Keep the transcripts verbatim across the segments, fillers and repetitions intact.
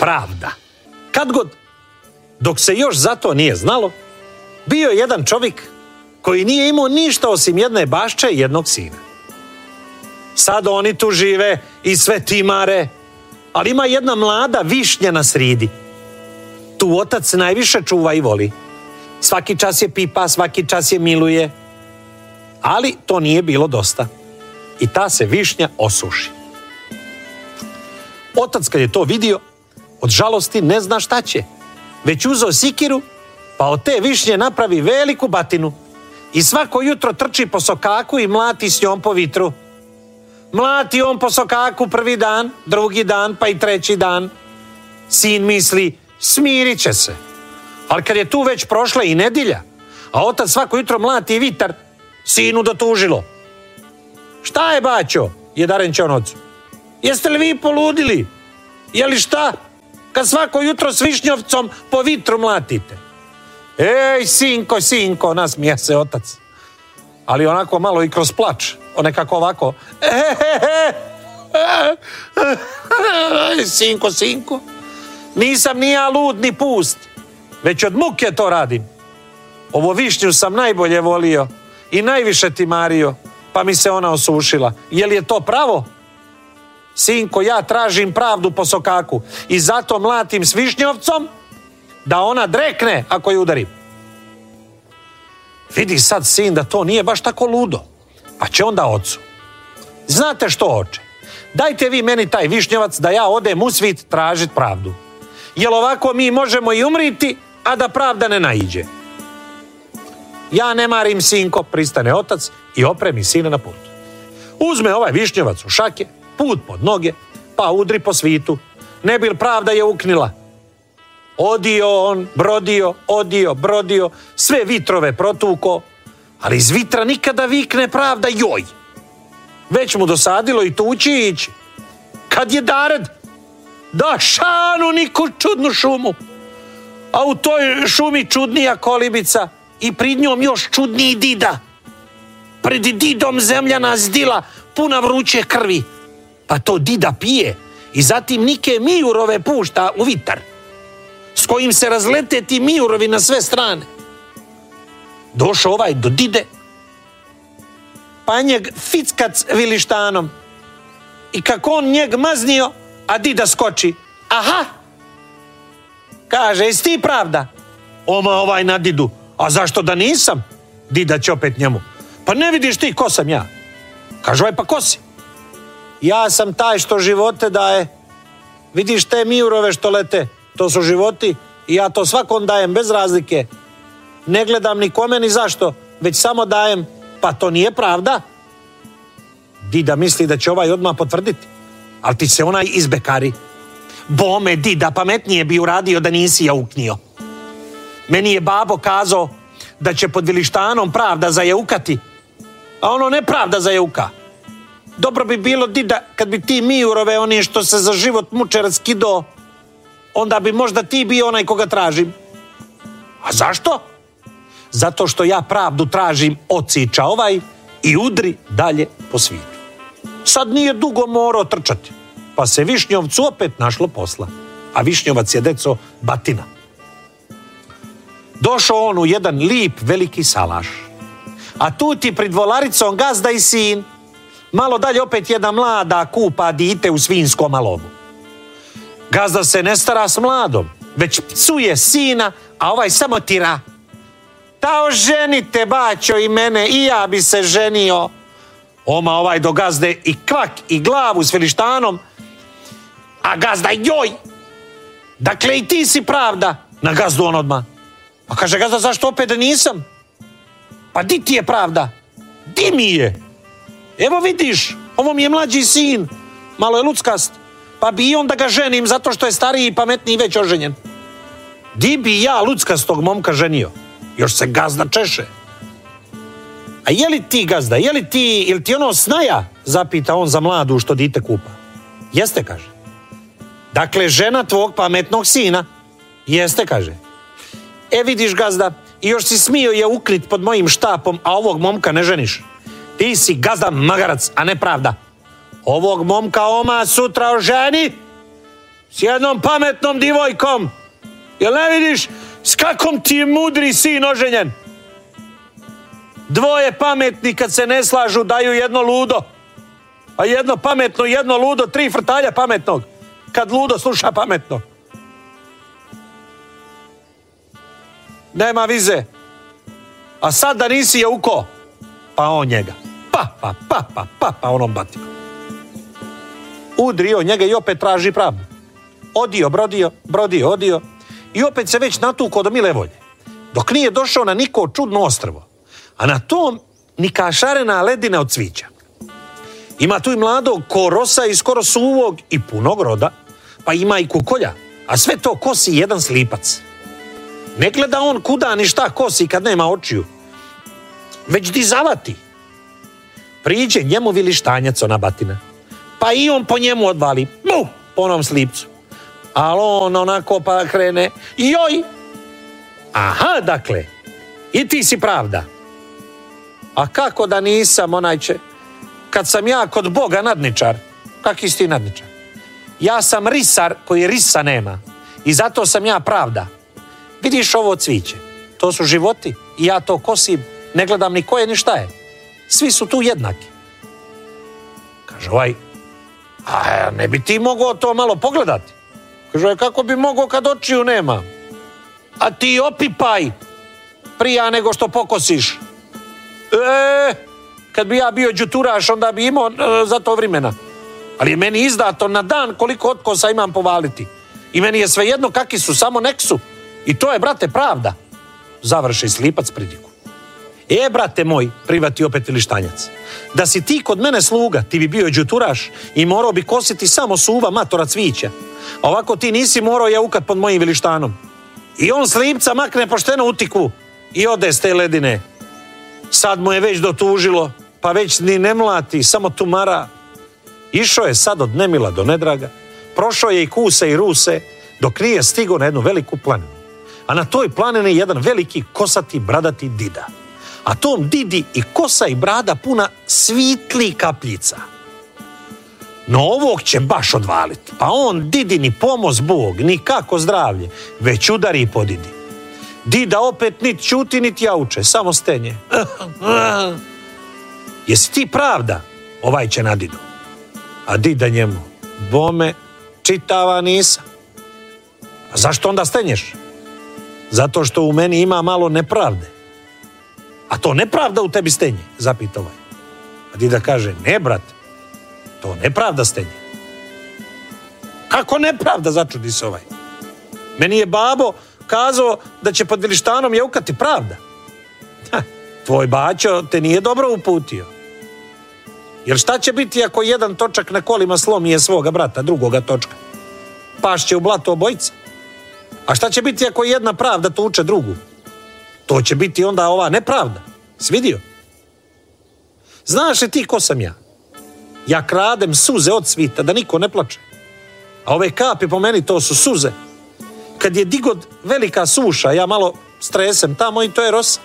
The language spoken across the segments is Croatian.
pravda. Kad god, dok se još za to nije znalo, bio je jedan čovjek koji nije imao ništa osim jedne bašče i jednog sina. Sad oni tu žive i sve timare, ali ima jedna mlada višnja na sridi. Tu otac najviše čuva i voli. Svaki čas je pipa, svaki čas je miluje. Ali to nije bilo dosta. I ta se višnja osuši. Otac kad je to vidio, od žalosti ne zna šta će. Već uzeo sikiru, pa od te višnje napravi veliku batinu. I svako jutro trči po sokaku i mlati s njom po vitru. Mlati on po sokaku prvi dan, drugi dan, pa i treći dan. Sin misli, smirit će se. Ali kad je tu već prošla i nedjelja, a otac svako jutro mlati vitar, sinu dotužilo. Šta je, baćo? Je Darenče on ocu. Jeste li vi poludili? Je li šta? Kad svako jutro s višnjovcom po vitru mlatite. Ej, sinko, sinko, nasmija se otac. Ali onako malo i kroz plač. On nekako ovako. Sinko, sinko. Nisam ni ja lud ni pust. Već od muke to radim. Ovo višnju sam najbolje volio i najviše timario, pa mi se ona osušila. Je li je to pravo? Sinko, ja tražim pravdu po sokaku i zato mlatim s višnjovcom da ona drekne ako je udarim. Vidi sad sin da to nije baš tako ludo, pa će onda ocu. Znate što, oče? Dajte vi meni taj višnjovac da ja odem u svit tražit pravdu. Jel ovako mi možemo i umriti, a da pravda ne naiđe? Ja ne marim, sinko, pristane otac i opremi sina na put. Uzme ovaj višnjovac u šake, put pod noge, pa udri po svitu. Ne bil pravda je uknila. Odio on, brodio, odio, brodio, sve vitrove protuko, ali iz vitra nikada vikne pravda joj. Već mu dosadilo i tući ići. Kad je dared, da šanu niku čudnu šumu, a u toj šumi čudnija kolibica i prid njom još čudniji dida. Pred didom zemljana zdila puna vruće krvi, pa to dida pije i zatim nike mijurove pušta u vitar, s kojim se razlete ti mijurovi na sve strane. Došao ovaj do dide, pa njeg fickac vilištanom i kako on njeg maznio, a dida skoči. Aha! Kaže, jesi ti pravda? Oma ovaj na didu. A zašto da nisam? Dida će opet njemu. Pa ne vidiš ti ko sam ja? Kaže ovaj, pa ko si? Ja sam taj što živote daje. Vidiš te mijurove što lete? To su životi i ja to svakom dajem bez razlike. Ne gledam ni kome ni zašto, već samo dajem. Pa to nije pravda? Dida misli da će ovaj odmah potvrditi. Ali ti se onaj izbekari. Bome, dida, pametnije bi uradio da nisi jauknio. Meni je babo kazao da će pod vilištanom pravda zajaukati, a ono ne pravda zajauka. Dobro bi bilo, dida, kad bi ti mijurove, oni što se za život muče, raskido, onda bi možda ti bio onaj koga tražim. A zašto? Zato što ja pravdu tražim, ociča ovaj i udri dalje po svijetu. Sad nije dugo morao trčati, pa se višnjovcu opet našlo posla. A višnjovac je, deco, batina. Došao on u jedan lip veliki salaš. A tu ti pred volaricom gazda i sin. Malo dalje opet jedna mlada kupa dite u svinskom alovu. Gazda se ne stara s mladom, već psuje sina, a ovaj samo tira. Ta oženite, baćo, i mene, i ja bi se ženio. Oma ovaj do gazde i kvak i glavu s vilištanom, a gazda joj. Dakle, i ti si pravda. Na gazdu on odmah. Pa kaže gazda, zašto opet da nisam? Pa di ti je pravda? Di mi je? Evo vidiš, ovo mi je mlađi sin, malo je luckast, pa bi i on da ga ženim zato što je stariji i pametniji i već oženjen. Di bi ja luckastog momka ženio? Još se gazda češe. A je li ti, gazda, je li ti, ili ti ono snaja? Zapita on za mladu što dite kupa. Jeste, kaže. Dakle, žena tvog pametnog sina. Jeste, kaže. E vidiš, gazda, i još si smio je ukrit pod mojim štapom, a ovog momka ne ženiš. Ti si, gazda, magarac, a ne pravda. Ovog momka oma sutra oženi S jednom pametnom divojkom. Jel ne vidiš s kakom ti je mudri sin oženjen? Dvoje pametni kad se ne slažu daju jedno ludo. A jedno pametno, jedno ludo, tri frtalja pametnog. Kad ludo sluša pametno. Nema vize. A sad da nisi je uko, pa on njega. Pa, pa, pa, pa, pa, pa onom batiku. Udrio njega i opet traži pravdu. Odio, brodio, brodio, odio. I opet se već natukao do mile volje. Dok nije došao na niko čudno ostrvo. A na tom ni kašarena ledina od cvića. Ima tu i mladog korosa i skoro suvog i punog roda, pa ima i kukolja, a sve to kosi jedan slipac. Ne gleda on kuda ni šta kosi kad nema očiju, već di zavati. Priđe njemu vilištanjac ona batina, pa i on po njemu odvali, mu, po onom slipcu. Ali on onako pa krene, joj! Aha, dakle, i ti si pravda. A kako da nisam, onajče, kad sam ja kod Boga nadničar. Kaki si ti nadničar? Ja sam risar koji risa nema. I zato sam ja pravda. Vidiš ovo cviće? To su životi. I ja to kosim. Ne gledam ni ko je ni šta je. Svi su tu jednaki. Kaže ovaj, a ne bi ti mogao to malo pogledati? Kaže ovaj, kako bi mogao kad očiju nema? A ti opipaj prija nego što pokosiš. E, kad bi ja bio đuturaš, onda bi imao e, za to vremena. Ali je meni izdato na dan koliko otkosa imam povaliti. I meni je svejedno kakvi su, samo nek su. I to je, brate, pravda. Završi slipac pridiku. E, brate moj, privati opet vilištanjac. Da si ti kod mene sluga, ti bi bio đuturaš i morao bi kositi samo suva matora cvića. A ovako ti nisi morao jaukat pod mojim vilištanom. I on slipca makne pošteno u tikvu i ode s te ledine. Sad mu je već dotužilo, pa već ni ne mlati, samo tumara. Išao je sad od nemila do nedraga, prošao je i kuse i ruse, dok nije stigao na jednu veliku planinu. A na toj planini jedan veliki kosati bradati dida. A tom didi i kosa i brada puna svitli kapljica. No ovog će baš odvaliti, pa on didi ni pomoz Bog, ni kako zdravlje, već udari po didi. Dida opet nit ćuti, nit jauče, samo stenje. Jesi ti pravda? Ovaj će na didu. A dida njemu, bome, čitava nisam. A zašto onda stenješ? Zato što u meni ima malo nepravde. A to nepravda u tebi stenje, zapita ovaj. A dida kaže, ne, brate, to nepravda stenje. Kako nepravda, začudi se ovaj. Meni je babo kazao da će pod vilištanom jaukati pravda. Ha, tvoj baćo te nije dobro uputio. Jer šta će biti ako jedan točak na kolima slomije svoga brata, drugoga točka? Pašće u blato obojica. A šta će biti ako jedna pravda tuče drugu? To će biti onda ova nepravda. Svidio? Znaš li ti ko sam ja? Ja kradem suze od svita da niko ne plače. A ove kapi po meni to su suze. Kad je digod velika suša, ja malo stresem tamo i to je rosa.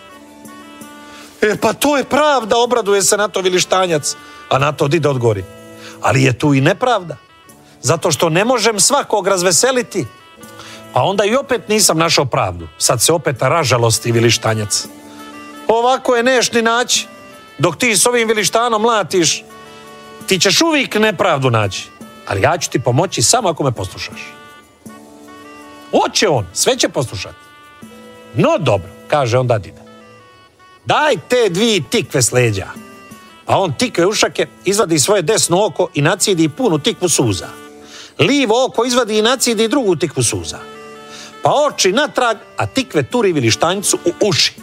E pa to je pravda, obraduje se na to vilištanjac. A na to dida odgovori. Ali je tu i nepravda. Zato što ne možem svakog razveseliti. A onda i opet nisam našao pravdu. Sad se opet ražalosti vilištanjac. Ovako je neš ni naći. Dok ti s ovim vilištanom mlatiš, ti ćeš uvijek nepravdu naći. Ali ja ću ti pomoći samo ako me poslušaš. Hoće on, sve će poslušati. No dobro, kaže onda dida. Daj te dvije tikve s leđa. A on tikve ušake, izvadi svoje desno oko i nacidi punu tikvu suza. Livo oko izvadi i nacidi drugu tikvu suza. Pa oči natrag, a tikve turi vilištanjcu u uši.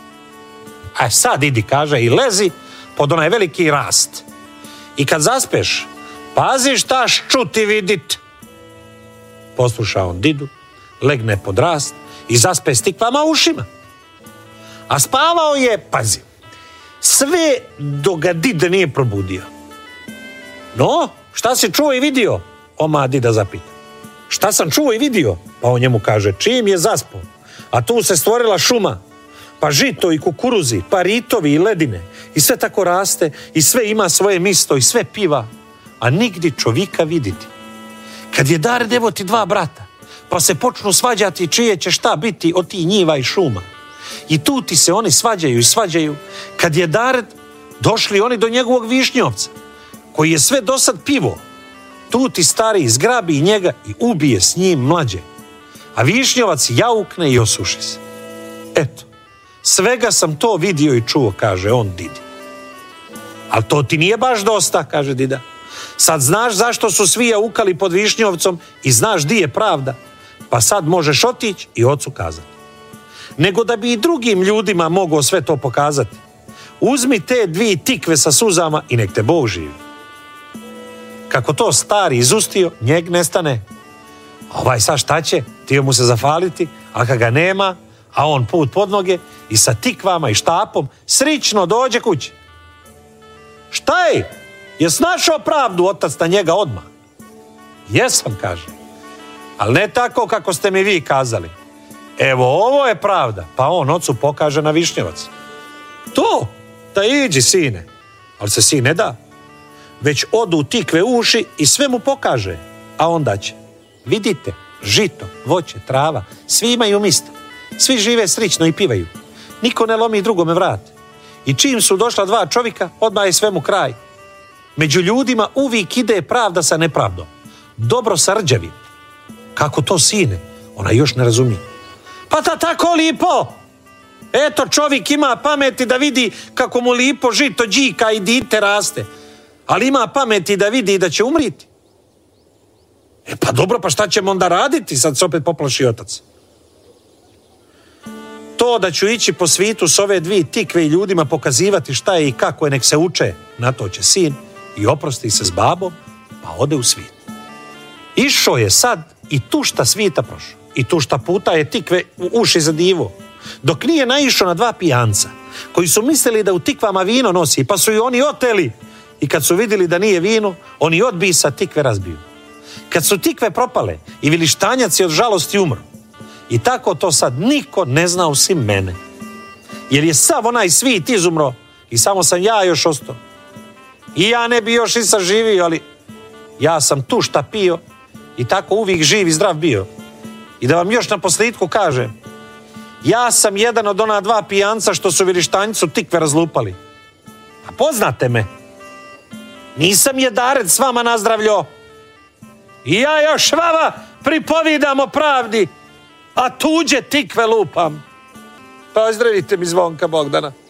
A sad idi, kaže, i lezi pod onaj veliki rast. I kad zaspeš, pazi šta ščuti vidit. Posluša on didu, legne pod rast i zaspe s tikvama u ušima. A spavao je, pazi, sve dok ga dida nije probudio. No, šta si čuo i vidio? Oma dida zapita. Šta sam čuo i vidio? Pa on njemu kaže, čim je zaspao, a tu se stvorila šuma, pa žito i kukuruzi, pa ritovi i ledine, i sve tako raste, i sve ima svoje misto, i sve piva, a nigdje čovjeka viditi. Kad je Dared, evo ti dva brata, pa se počnu svađati čije će šta biti od tih njiva i šuma. I tu ti se oni svađaju i svađaju. Kad je Dared, došli oni do njegovog višnjovca, koji je sve dosad pivo. Tu ti stari zgrabi njega i ubije s njim mlađe. A višnjovac jaukne i osuši se. Eto, svega sam to vidio i čuo, kaže on Didi. Ali to ti nije baš dosta, kaže Dida. Sad znaš zašto su svi jaukali pod višnjovcom i znaš di je pravda, pa sad možeš otići i ocu kazati. Nego da bi i drugim ljudima mogao sve to pokazati, uzmi te dvije tikve sa suzama i nek te Bog živi. Kako to stari izustio, njeg nestane. A ovaj sad šta će? Tio mu se zafaliti, a kad ga nema, a on put pod noge i sa tikvama i štapom srično dođe kući. Šta je? Jes našao pravdu otac na njega odmah? Jesam, kaže. Ali ne tako kako ste mi vi kazali. Evo, ovo je pravda. Pa on ocu pokaže na višnjevac. To, da iđi, sine. Ali se sin ne da. Već odu tikve uši i sve mu pokaže. A onda će. Vidite, žito, voće, trava, svi imaju mista. Svi žive srično i pivaju. Niko ne lomi drugome vrat. I čim su došla dva čovjeka, odmah je svemu kraj. Među ljudima uvijek ide pravda sa nepravdom. Dobro sa rđavim. Kako to, sine? Ona još ne razumije. Pa ta tako lipo! Eto, čovjek ima pameti da vidi kako mu lipo žito džika i dite raste. Ali ima pameti da vidi da će umriti. E pa dobro, pa šta ćemo onda raditi? Sad se opet poplaši otac. To da ću ići po svitu s ove dvije tikve i ljudima pokazivati šta je i kako je, nek se uče, na to će sin i oprosti se s babom, pa ode u svit. Išao je sad i tu šta svita prošao. I tu šta puta je tikve u uši za divo. Dok nije naišao na dva pijanca, koji su mislili da u tikvama vino nosi, pa su i oni oteli. I kad su vidjeli da nije vino, oni odbisa tikve razbiju. Kad su tikve propale i vilištanjac je od žalosti umro. I tako to sad niko ne zna osim mene. Jer je sav onaj svit izumro i samo sam ja još ostao. I ja ne bi još i saživio, ali ja sam tu šta pio i tako uvijek živ i zdrav bio. I da vam još na posljedku kažem, ja sam jedan od ona dva pijanca što su vilištanjicu tikve razlupali. A poznate me? Nisam je Dared s vama nazdravljo. I ja još vama pripovidam o pravdi, a tuđe tikve lupam. Pozdravite mi Zvonka Bogdana.